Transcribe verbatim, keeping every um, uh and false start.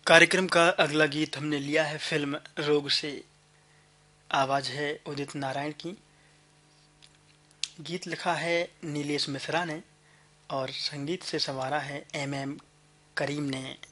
कार्यक्रम का अगला गीत हमने लिया है फिल्म रोग से। आवाज़ है उदित नारायण की। गीत लिखा है नीलेश मिश्रा ने और संगीत से संवारा है एम एम करीम ने।